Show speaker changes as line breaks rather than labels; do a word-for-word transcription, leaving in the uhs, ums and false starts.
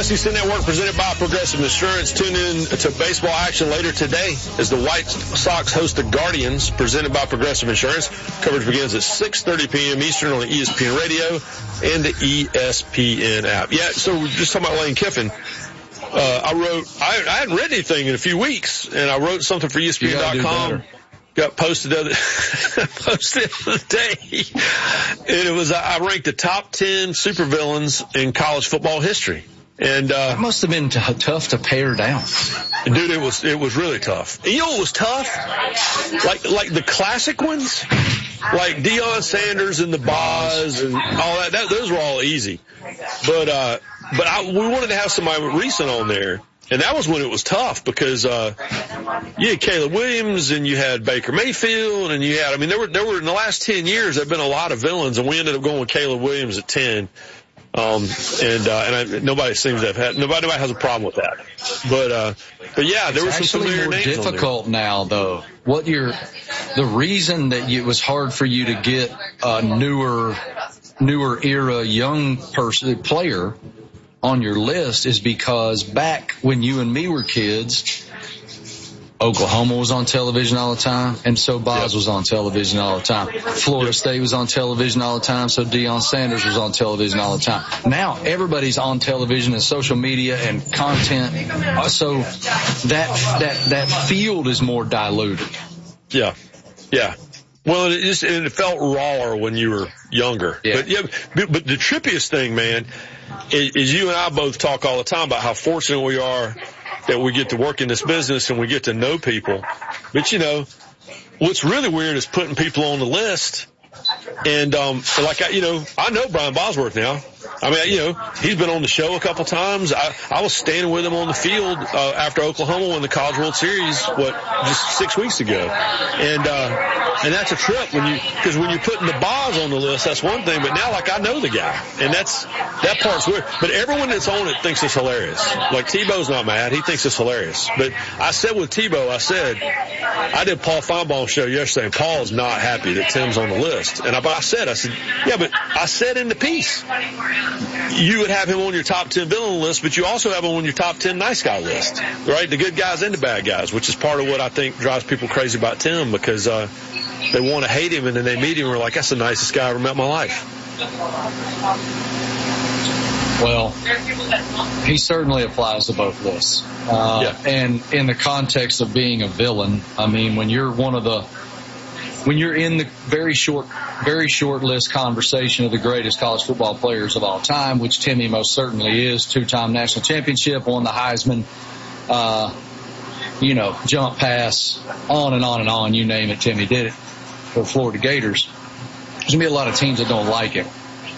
S E C Network presented by Progressive Insurance. Tune in to baseball action later today as the White Sox host the Guardians, presented by Progressive Insurance. Coverage begins at six thirty p.m. Eastern on the E S P N radio and the E S P N app. Yeah, so we're just talking about Lane Kiffin. Uh, I wrote, I, I hadn't read anything in a few weeks, and I wrote something for E S P N dot com. Got posted the other, posted the other day. And it was, I ranked the top ten supervillains in college football history. And, uh.
It must have been t- tough to pare down.
Dude, it was, it was really tough. And you know what was tough? Like, like the classic ones? Like Deion Sanders and the Boz and all that, that, those were all easy. But, uh, but I, we wanted to have somebody recent on there. And that was when it was tough because, uh, you had Caleb Williams and you had Baker Mayfield and you had, I mean, there were, there were in the last ten years, there have been a lot of villains, and we ended up going with Caleb Williams at ten. Um, and, uh, and I, nobody seems to have had, nobody, nobody has a problem with that. But, uh, but yeah, there
it's
were some familiar names.
It's actually more difficult now, though. What you're, the reason that you, it was hard for you to get a newer, newer era young person, player on your list is because back when you and me were kids, Oklahoma was on television all the time, and so Boz yep. was on television all the time. Florida yep. State was on television all the time, so Deion Sanders was on television all the time. Now everybody's on television and social media and content, so that that that field is more diluted.
Yeah, yeah. Well, it just it felt rawer when you were younger.
Yeah.
But yeah, but, but the trippiest thing, man, is, is you and I both talk all the time about how fortunate we are that we get to work in this business and we get to know people. But you know, what's really weird is putting people on the list. And, um, like, I, you know, I know Brian Bosworth now. I mean, you know, he's been on the show a couple times. I, I was standing with him on the field, uh, after Oklahoma won the College World Series, what, just six weeks ago. And, uh, and that's a trip when you, cause when you're putting the Boz on the list, that's one thing, but now, like, I know the guy. And that's, that part's weird. But everyone that's on it thinks it's hilarious. Like, Tebow's not mad. He thinks it's hilarious. But I said with Tebow, I said, I did Paul Feinbaum's show yesterday, and Paul's not happy that Tim's on the list. And I, but I said, I said, yeah, but I said in the piece, you would have him on your top ten villain list, but you also have him on your top ten nice guy list, right? The good guys and the bad guys, which is part of what I think drives people crazy about Tim, because, uh, they want to hate him, and then they meet him and are like, that's the nicest guy I ever met in my life.
Well, he certainly applies to both lists. Uh,
yeah.
And in the context of being a villain, I mean, when you're one of the, when you're in the very short, very short list conversation of the greatest college football players of all time, which Timmy most certainly is, two-time national championship, won the Heisman, uh, you know, jump pass, on and on and on, you name it, Timmy did it for Florida Gators. There's going to be a lot of teams that don't like him.